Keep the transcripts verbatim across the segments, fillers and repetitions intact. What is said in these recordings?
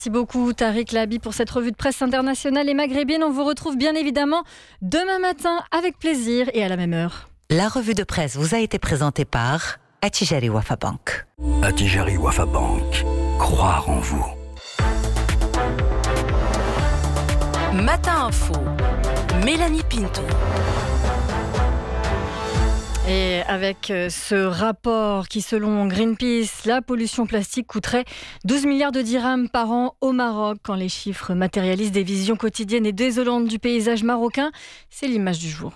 Merci beaucoup Tariq Labi pour cette revue de presse internationale et maghrébine. On vous retrouve bien évidemment demain matin avec plaisir et à la même heure. La revue de presse vous a été présentée par Attijari Wafa Bank. Attijari Wafa Bank. Croire en vous. Matin Info. Mélanie Pinto. Et avec ce rapport qui, selon Greenpeace, la pollution plastique coûterait douze milliards de dirhams par an au Maroc. Quand les chiffres matérialisent des visions quotidiennes et désolantes du paysage marocain, c'est l'image du jour.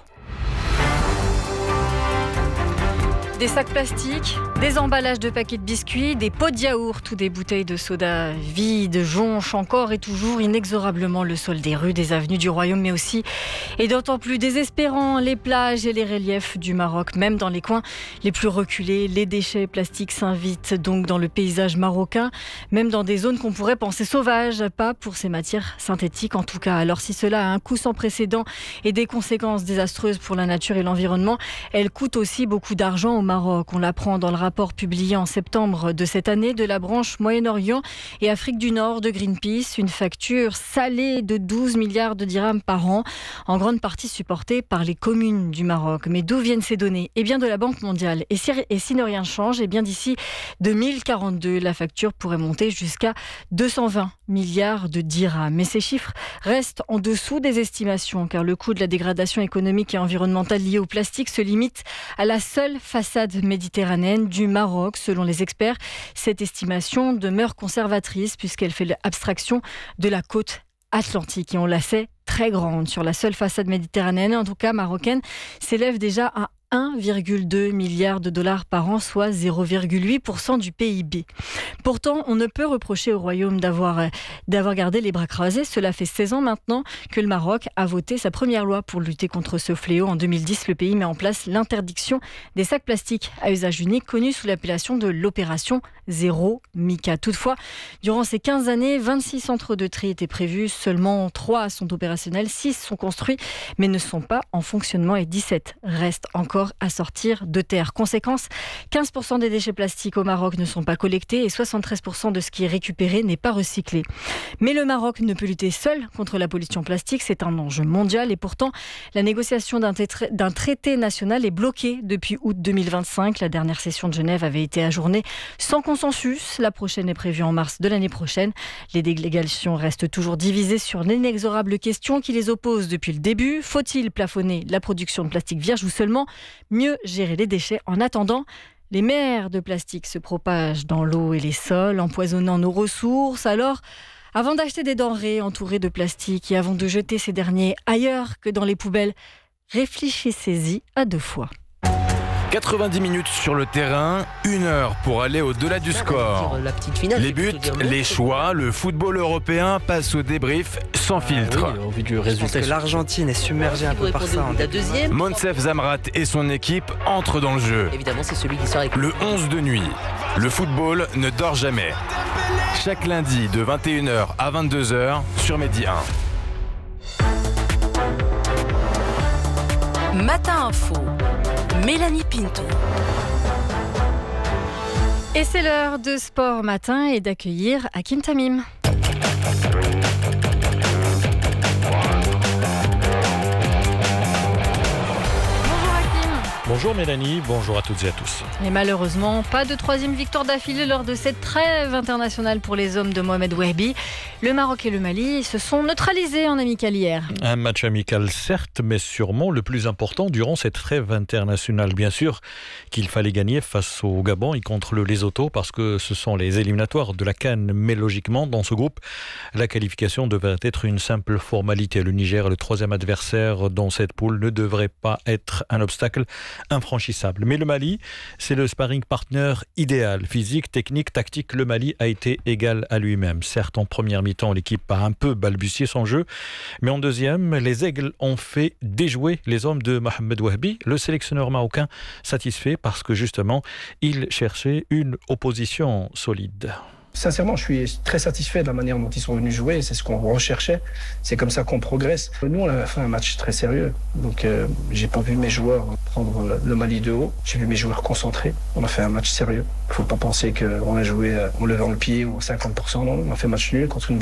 Des sacs plastiques, des emballages de paquets de biscuits, des pots de yaourt ou des bouteilles de soda vides jonchent encore et toujours inexorablement le sol des rues, des avenues du royaume, mais aussi, et d'autant plus désespérant, les plages et les reliefs du Maroc. Même dans les coins les plus reculés, les déchets plastiques s'invitent donc dans le paysage marocain, même dans des zones qu'on pourrait penser sauvages, pas pour ces matières synthétiques en tout cas. Alors si cela a un coût sans précédent et des conséquences désastreuses pour la nature et l'environnement, elle coûte aussi beaucoup d'argent au Maroc. On l'apprend dans le rapport publié en septembre de cette année de la branche Moyen-Orient et Afrique du Nord de Greenpeace. Une facture salée de douze milliards de dirhams par an, en grande partie supportée par les communes du Maroc. Mais d'où viennent ces données ? Eh bien de la Banque mondiale. Et si, et si ne rien change, eh bien d'ici deux mille quarante-deux, la facture pourrait monter jusqu'à deux cent vingt milliards de dirhams. Mais ces chiffres restent en dessous des estimations, car le coût de la dégradation économique et environnementale liée au plastique se limite à la seule façade méditerranéenne du Maroc. Selon les experts, cette estimation demeure conservatrice puisqu'elle fait abstraction de la côte atlantique. Et on la sait très grande. Sur la seule façade méditerranéenne, en tout cas marocaine, s'élève déjà à un virgule deux milliard de dollars par an, soit zéro virgule huit pour cent du P I B. Pourtant, on ne peut reprocher au Royaume d'avoir, d'avoir gardé les bras croisés. Cela fait seize ans maintenant que le Maroc a voté sa première loi pour lutter contre ce fléau. En deux mille dix, le pays met en place l'interdiction des sacs plastiques à usage unique, connue sous l'appellation de l'opération Zéro Mica. Toutefois, durant ces quinze années, vingt-six centres de tri étaient prévus. Seulement trois sont opérationnels, six sont construits, mais ne sont pas en fonctionnement et dix-sept restent encore à sortir de terre. Conséquence, quinze pour cent des déchets plastiques au Maroc ne sont pas collectés et soixante-treize pour cent de ce qui est récupéré n'est pas recyclé. Mais le Maroc ne peut lutter seul contre la pollution plastique, c'est un enjeu mondial et pourtant la négociation d'un, tra- d'un traité national est bloquée depuis août deux mille vingt-cinq. La dernière session de Genève avait été ajournée sans consensus. La prochaine est prévue en mars de l'année prochaine. Les délégations restent toujours divisées sur l'inexorable question qui les oppose depuis le début. Faut-il plafonner la production de plastique vierge ou seulement mieux gérer les déchets? En attendant, les mers de plastique se propagent dans l'eau et les sols, empoisonnant nos ressources. Alors, avant d'acheter des denrées entourées de plastique et avant de jeter ces derniers ailleurs que dans les poubelles, réfléchissez-y à deux fois. quatre-vingt-dix minutes sur le terrain, une heure pour aller au-delà du score. La petite finale, les buts, les choix, le football européen passe au débrief sans filtre. Ah oui, au vu du résultat. Je pense que l'Argentine est submergée un peu par ça. La deuxième. Monsef Zamrat et son équipe entrent dans le jeu. Évidemment, c'est celui qui sort avec le onze de nuit. Le football ne dort jamais. Chaque lundi de vingt et une heures à vingt-deux heures sur Medi un. Matin Info. Mélanie Pinto. Et c'est l'heure de Sport Matin et d'accueillir Hakim Tamim. Bonjour Mélanie, bonjour à toutes et à tous. Et malheureusement, pas de troisième victoire d'affilée lors de cette trêve internationale pour les hommes de Mohamed Wahbi. Le Maroc et le Mali se sont neutralisés en amical hier. Un match amical certes, mais sûrement le plus important durant cette trêve internationale. Bien sûr qu'il fallait gagner face au Gabon et contre le Lesotho parce que ce sont les éliminatoires de la CAN. Mais logiquement, dans ce groupe, la qualification devrait être une simple formalité. Le Niger, le troisième adversaire dans cette poule, ne devrait pas être un obstacle infranchissable. Mais le Mali, c'est le sparring partner idéal. Physique, technique, tactique, le Mali a été égal à lui-même. Certes, en première mi-temps, l'équipe a un peu balbutié son jeu, mais en deuxième, les Aigles ont fait déjouer les hommes de Mohamed Wahbi, le sélectionneur marocain satisfait parce que justement, il cherchait une opposition solide. Sincèrement, je suis très satisfait de la manière dont ils sont venus jouer. C'est ce qu'on recherchait. C'est comme ça qu'on progresse. Nous, on a fait un match très sérieux. Donc, euh, j'ai pas vu mes joueurs prendre le Mali de haut. J'ai vu mes joueurs concentrés. On a fait un match sérieux. Il faut pas penser qu'on a joué en levant le pied ou cinquante pour cent. Non, on a fait un match nul contre une